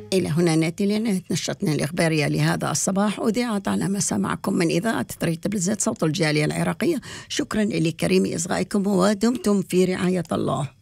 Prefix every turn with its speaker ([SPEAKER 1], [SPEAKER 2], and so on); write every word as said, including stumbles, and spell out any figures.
[SPEAKER 1] إلى هنا نأتي لنهاية نشرتنا الإخبارية لهذا الصباح، أذيعت على مساء معكم من إذاعة طريق تبلزات صوت الجالية العراقية. شكرا لكريم إصغائكم ودمتم في رعاية الله.